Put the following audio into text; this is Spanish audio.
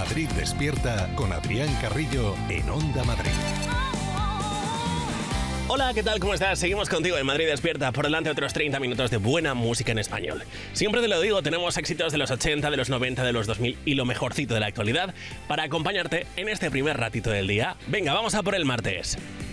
Madrid Despierta con Adrián Carrillo en Onda Madrid. Hola, ¿qué tal? ¿Cómo estás? Seguimos contigo en Madrid Despierta. Por delante otros 30 minutos de buena música en español. Siempre te lo digo, tenemos éxitos de los 80, de los 90, de los 2000 y lo mejorcito de la actualidad para acompañarte en este primer ratito del día. Venga, vamos a por el martes.